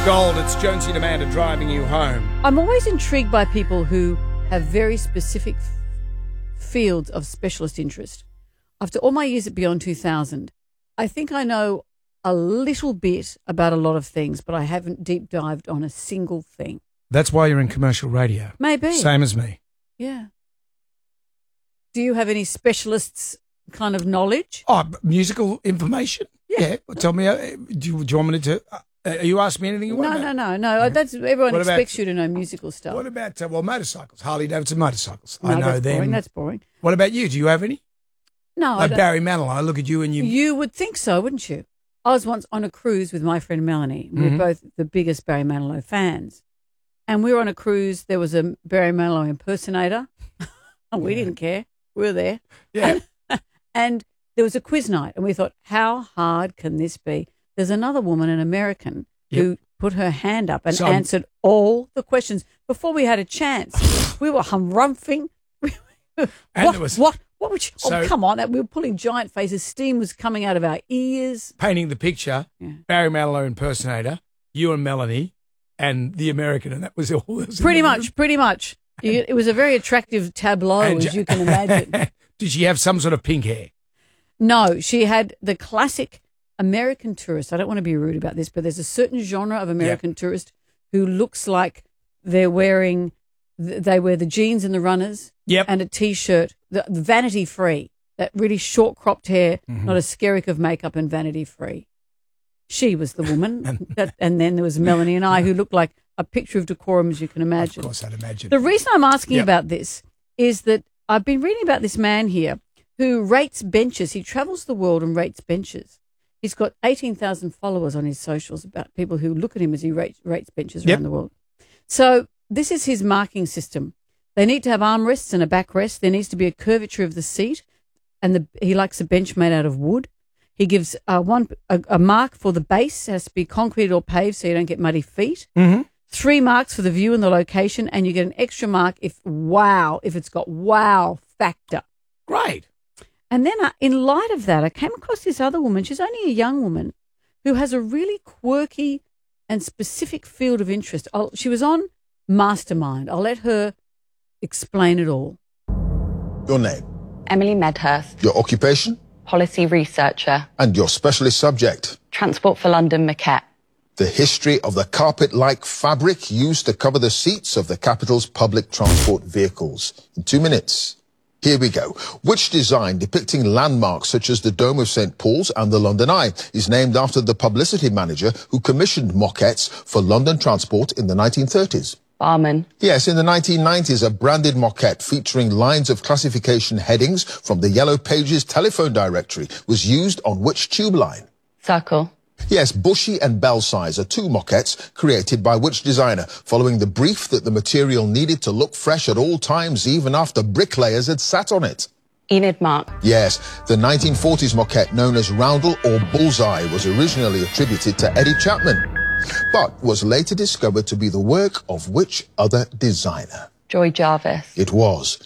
Gold, it's Jonesy and Amanda driving you home. I'm always intrigued by people who have very specific fields of specialist interest. After all my years at Beyond 2000, I think I know a little bit about a lot of things, but I haven't deep dived on a single thing. That's why you're in commercial radio. Maybe. Same as me. Yeah. Do you have any specialists kind of knowledge? Oh, musical information? Yeah. Tell me, do you want me to... are you asking me anything you want? No. That's everyone What expects about- you to know musical stuff. What about, motorcycles? Harley-Davidson motorcycles. No, I know that's them. boring. That's boring. What about you? Do you have any? No, I Like don't. Barry Manilow, I look at you and you... You would think so, wouldn't you? I was once on a cruise with my friend Melanie. We were both the biggest Barry Manilow fans. And we were on a cruise. There was a Barry Manilow impersonator. And we didn't care. We were there. Yeah. And there was a quiz night. And we thought, how hard can this be? There's another woman, an American, who put her hand up and answered all the questions before we had a chance. We were humrumping. What would you... come on. We were pulling giant faces. Steam was coming out of our ears. Painting the picture, Barry Manilow impersonator, you and Melanie, and the American, and that was all. Pretty much. It was a very attractive tableau, as you can imagine. Did she have some sort of pink hair? No, she had the classic American tourist. I don't want to be rude about this, but there's a certain genre of American tourist who looks like they're wearing... They wear the jeans and the runners and a T-shirt, the vanity free, that really short cropped hair, not a skerrick of makeup and vanity free. She was the woman. And then there was Melanie and I who looked like a picture of decorum, as you can imagine. Of course, I'd imagine. The reason I'm asking about this is that I've been reading about this man here who rates benches. He travels the world and rates benches. He's got 18,000 followers on his socials about people who look at him as he rates benches around the world. So... this is his marking system. They need to have armrests and a backrest. There needs to be a curvature of the seat, and he likes a bench made out of wood. He gives a mark for the base. It has to be concrete or paved so you don't get muddy feet. 3 marks for the view and the location, and you get an extra mark if it's got wow factor. Great. And then in light of that, I came across this other woman. She's only a young woman who has a really quirky and specific field of interest. She was on Mastermind. I'll let her explain it all. Your name? Emily Medhurst. Your occupation? Policy researcher. And your specialist subject? Transport for London Maquette. The history of the carpet-like fabric used to cover the seats of the capital's public transport vehicles. In 2 minutes. Here we go. Which design depicting landmarks such as the Dome of St. Paul's and the London Eye is named after the publicity manager who commissioned moquettes for London Transport in the 1930s? Barman. Yes, in the 1990s, a branded moquette featuring lines of classification headings from the Yellow Pages telephone directory was used on which tube line? Circle. Yes, Bushy and Belsize are 2 moquettes created by which designer, following the brief that the material needed to look fresh at all times, even after bricklayers had sat on it? Enid Mark. Yes, the 1940s moquette known as Roundel or Bullseye was originally attributed to Eddie Chapman, but was later discovered to be the work of which other designer? Joy Jarvis. It was.